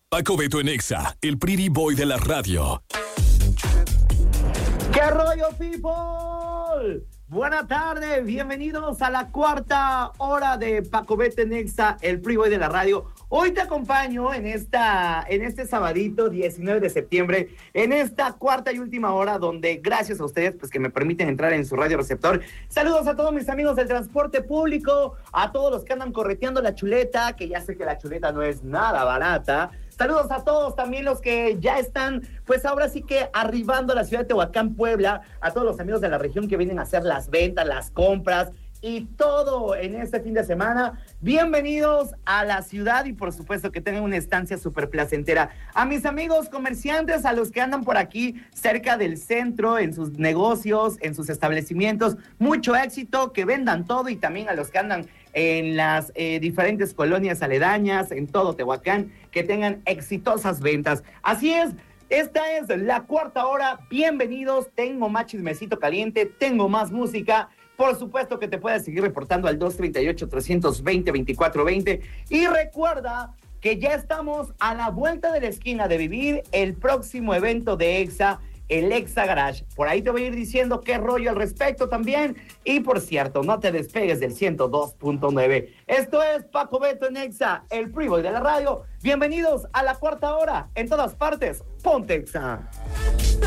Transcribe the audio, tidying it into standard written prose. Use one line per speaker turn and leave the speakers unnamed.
Paco Beto en Exa, el pretty boy de la radio.
¿Qué rollo, people? Buena tarde, bienvenidos a la cuarta hora de Paco Beto en Exa, el pretty boy de la radio. Hoy te acompaño en este sabadito 19 de septiembre, en esta cuarta y última hora, donde gracias a ustedes, pues que me permiten entrar en su radio receptor. Saludos a todos mis amigos del transporte público, a todos los que andan correteando la chuleta, que ya sé que la chuleta no es nada barata. Saludos a todos también los que ya están, pues ahora sí que arribando a la ciudad de Tehuacán, Puebla, a todos los amigos de la región que vienen a hacer las ventas, las compras y todo en este fin de semana. Bienvenidos a la ciudad y por supuesto que tengan una estancia súper placentera. A mis amigos comerciantes, a los que andan por aquí cerca del centro, en sus negocios, en sus establecimientos, mucho éxito, que vendan todo, y también a los que andan en las diferentes colonias aledañas, en todo Tehuacán, que tengan exitosas ventas. Así es. Esta es la cuarta hora, bienvenidos, tengo más chismecito caliente, tengo más música. Por supuesto que te puedes seguir reportando al 238-320-2420. Y recuerda que ya estamos a la vuelta de la esquina de vivir el próximo evento de Exa, el Exa Garage. Por ahí te voy a ir diciendo qué rollo al respecto también. Y por cierto, no te despegues del 102.9. Esto es Paco Beto en Exa, el pretty boy de la radio. Bienvenidos a la cuarta hora. En todas partes, ponte Exa.